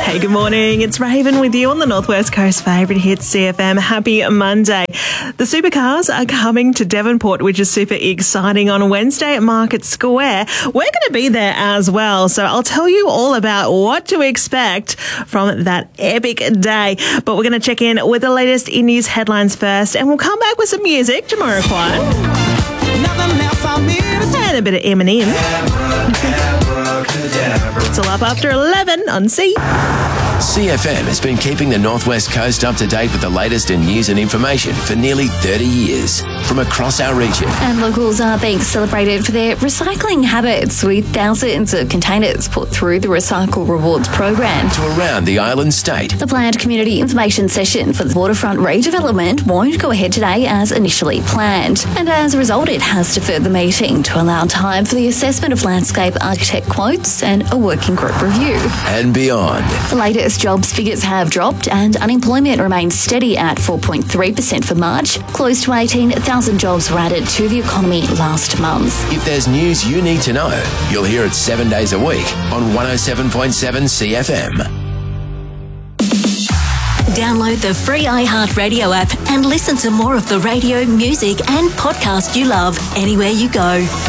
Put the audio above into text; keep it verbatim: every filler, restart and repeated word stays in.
Hey, good morning. It's Raven with you on the Northwest Coast favourite hit C F M. Happy Monday. The supercars are coming to Devonport, which is super exciting, on Wednesday at Market Square. We're going to be there as well, so I'll tell you all about what to expect from that epic day. But we're going to check in with the latest in news headlines first, and we'll come back with some music, Jamiroquai, and a bit of Eminem. It's all up after eleven on C. C F M has been keeping the Northwest Coast up to date with the latest in news and information for nearly thirty years from across our region. And locals are being celebrated for their recycling habits, with thousands of containers put through the Recycle Rewards program. To around the island state. The planned community information session for the waterfront redevelopment won't go ahead today as initially planned. And as a result, it has deferred the meeting to allow time for the assessment of landscape architect quotes and a working group review. And beyond. The latest jobs figures have dropped and unemployment remains steady at four point three percent for March. Close to eighteen thousand jobs were added to the economy last month. If there's news you need to know, you'll hear it seven days a week on one oh seven point seven C F M. Download the free iHeartRadio app and listen to more of the radio, music and podcast you love anywhere you go.